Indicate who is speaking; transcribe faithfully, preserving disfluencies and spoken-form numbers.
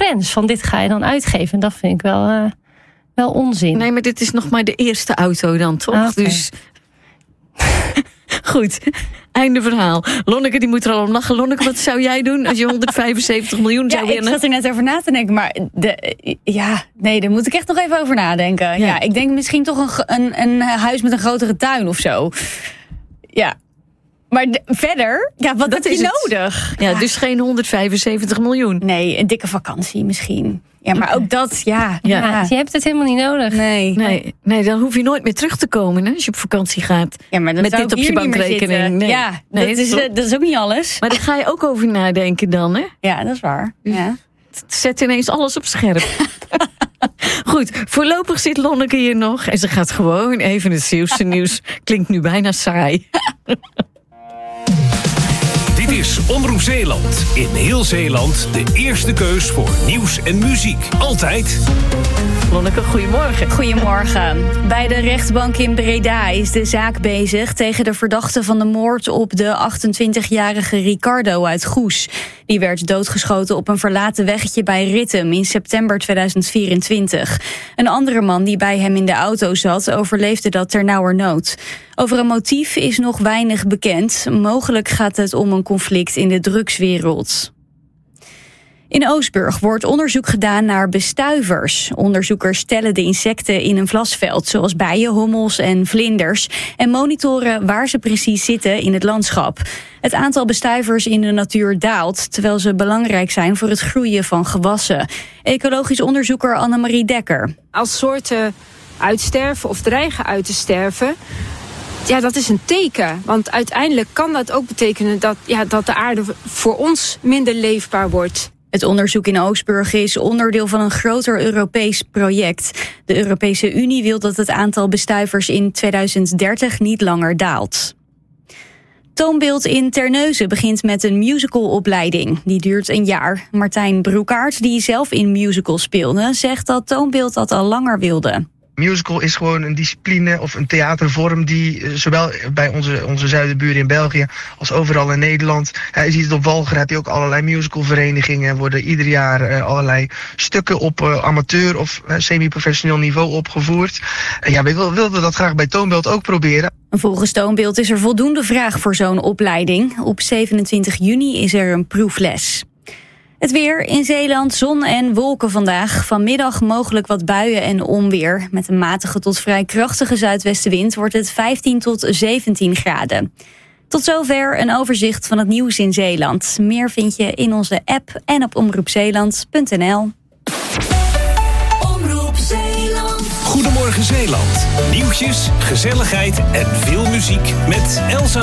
Speaker 1: grens van dit ga je dan uitgeven. En dat vind ik wel, uh, wel onzin.
Speaker 2: Nee, maar dit is nog maar de eerste auto dan, toch?
Speaker 1: Ah, okay.
Speaker 2: Dus goed, einde verhaal. Lonneke die moet er al om lachen. Lonneke, wat zou jij doen als je honderdvijfenzeventig miljoen zou
Speaker 3: ja,
Speaker 2: winnen?
Speaker 3: Ik zat er net over na te denken, maar de, ja, nee, daar moet ik echt nog even over nadenken. Ja, ja ik denk misschien toch een, een, een huis met een grotere tuin of zo. Ja. Maar de, verder, ja, wat dat heb je het. nodig?
Speaker 2: Ja, ja, dus geen honderdvijfenzeventig miljoen.
Speaker 3: Nee, een dikke vakantie misschien. Ja, maar ook dat, ja.
Speaker 1: ja.
Speaker 3: ja.
Speaker 1: Je hebt het helemaal niet nodig.
Speaker 3: Nee.
Speaker 2: Nee, nee, dan hoef je nooit meer terug te komen hè, als je op vakantie gaat.
Speaker 3: Ja, maar
Speaker 2: met dit op je bankrekening. Nee.
Speaker 3: Ja,
Speaker 2: nee,
Speaker 3: dat, is, dat is ook niet alles.
Speaker 2: Maar daar ga je ook over nadenken dan, hè?
Speaker 3: Ja, dat is waar. Ja.
Speaker 2: Het zet ineens alles op scherp. Goed, voorlopig zit Lonneke hier nog. En ze gaat gewoon even het Zeeuwse nieuws. Klinkt nu bijna saai.
Speaker 4: Dit is Omroep Zeeland. In heel Zeeland de eerste keus voor nieuws en muziek. Altijd.
Speaker 2: Lonneke, goedemorgen.
Speaker 3: Goedemorgen. Bij de rechtbank in Breda is de zaak bezig tegen de verdachte van de moord op de achtentwintigjarige Ricardo uit Goes. Die werd doodgeschoten op een verlaten weggetje bij Rittem in september tweeduizend vierentwintig. Een andere man die bij hem in de auto zat overleefde dat ternauwernood. Over een motief is nog weinig bekend. Mogelijk gaat het om een conflict in de drugswereld. In Oostburg wordt onderzoek gedaan naar bestuivers. Onderzoekers tellen de insecten in een vlasveld, zoals bijen, hommels en vlinders, en monitoren waar ze precies zitten in het landschap. Het aantal bestuivers in de natuur daalt, terwijl ze belangrijk zijn voor het groeien van gewassen. Ecologisch onderzoeker Annemarie Dekker.
Speaker 5: Als soorten uitsterven of dreigen uit te sterven, ja, dat is een teken. Want uiteindelijk kan dat ook betekenen dat, ja, dat de aarde voor ons minder leefbaar wordt.
Speaker 3: Het onderzoek in Oostburg is onderdeel van een groter Europees project. De Europese Unie wil dat het aantal bestuivers in tweeduizend dertig niet langer daalt. Toonbeeld in Terneuzen begint met een musicalopleiding. Die duurt een jaar. Martijn Broekaert, die zelf in musicals speelde, zegt dat Toonbeeld dat al langer wilde.
Speaker 6: Musical is gewoon een discipline of een theatervorm die zowel bij onze, onze zuidenburen in België als overal in Nederland. Je ziet het op Walcheren, heb je ook allerlei musicalverenigingen. Er worden ieder jaar uh, allerlei stukken op uh, amateur of uh, semi-professioneel niveau opgevoerd. En ja, we wilden dat graag bij Toonbeeld ook proberen.
Speaker 3: Volgens Toonbeeld is er voldoende vraag voor zo'n opleiding. Op zevenentwintig juni is er een proefles. Het weer in Zeeland, zon en wolken vandaag. Vanmiddag mogelijk wat buien en onweer. Met een matige tot vrij krachtige zuidwestenwind wordt het vijftien tot zeventien graden. Tot zover een overzicht van het nieuws in Zeeland. Meer vind je in onze app en op omroep zeeland punt n l.
Speaker 4: Omroep Zeeland. Goedemorgen Zeeland. Nieuwtjes, gezelligheid en veel muziek met Elsa